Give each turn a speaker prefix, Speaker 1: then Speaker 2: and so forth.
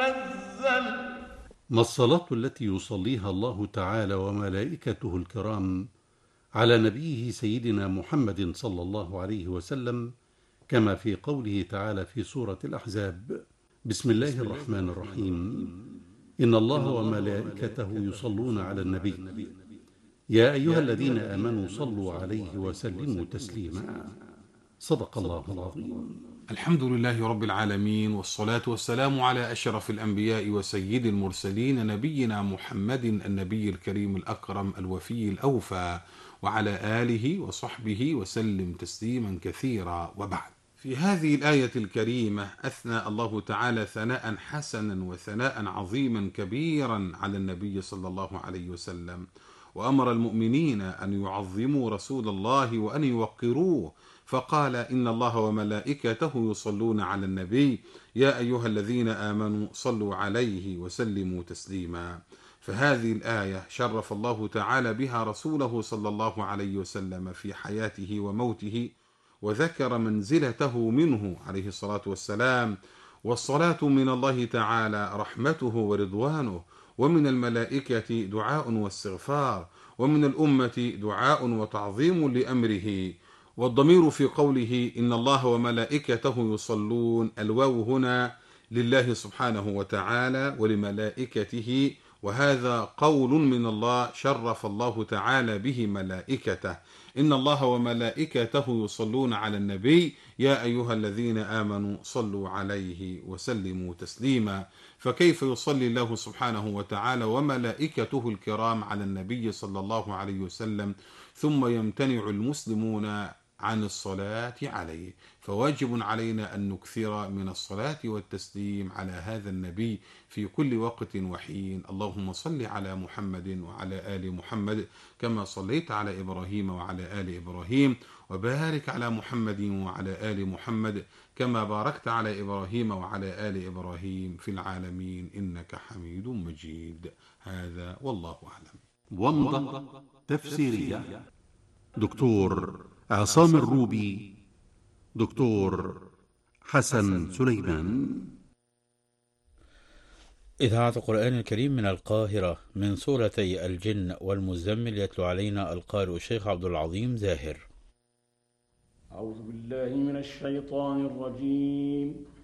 Speaker 1: منزل.
Speaker 2: ما الصلاة التي يصليها الله تعالى وملائكته الكرام على نبيه سيدنا محمد صلى الله عليه وسلم، كما في قوله تعالى في سورة الأحزاب: بسم الله الرحمن الرحيم، إن الله وملائكته يصلون على النبي يا أيها الذين آمنوا صلوا عليه وسلموا تسليما. صدق الله العظيم.
Speaker 3: الحمد لله رب العالمين، والصلاة والسلام على أشرف الأنبياء وسيد المرسلين، نبينا محمد النبي الكريم الأكرم الوفي الأوفى، وعلى آله وصحبه وسلم تسليما كثيرا، وبعد. في هذه الآية الكريمة أثنى الله تعالى ثناء حسنا وثناء عظيما كبيرا على النبي صلى الله عليه وسلم، وأمر المؤمنين أن يعظموا رسول الله وأن يوقروه، فقال: إن الله وملائكته يصلون على النبي يا أيها الذين آمنوا صلوا عليه وسلموا تسليما. فهذه الآية شرف الله تعالى بها رسوله صلى الله عليه وسلم في حياته وموته، وذكر منزلته منه عليه الصلاة والسلام. والصلاة من الله تعالى رحمته ورضوانه، ومن الملائكة دعاء واستغفار، ومن الأمة دعاء وتعظيم لأمره. والضمير في قوله إن الله وملائكته يصلون، الواو هنا لله سبحانه وتعالى ولملائكته، وهذا قول من الله شرف الله تعالى به ملائكته. إن الله وملائكته يصلون على النبي يا أيها الذين آمنوا صلوا عليه وسلموا تسليما. فكيف يصلي الله سبحانه وتعالى وملائكته الكرام على النبي صلى الله عليه وسلم ثم يمتنع المسلمون عن الصلاة عليه؟ فواجب علينا أن نكثر من الصلاة والتسليم على هذا النبي في كل وقت وحين. اللهم صل على محمد وعلى آل محمد كما صليت على إبراهيم وعلى آل إبراهيم، وبارك على محمد وعلى آل محمد كما باركت على إبراهيم وعلى آل إبراهيم في العالمين إنك حميد مجيد. هذا والله أعلم.
Speaker 2: ومضة تفسيرية دكتور عصام الروبي، دكتور حسن سليمان.
Speaker 4: إذاعة القرآن الكريم من القاهرة، من سورتي الجن والمزمل، يتلو علينا القارئ الشيخ عبد العظيم زاهر.
Speaker 5: أعوذ بالله من الشيطان الرجيم.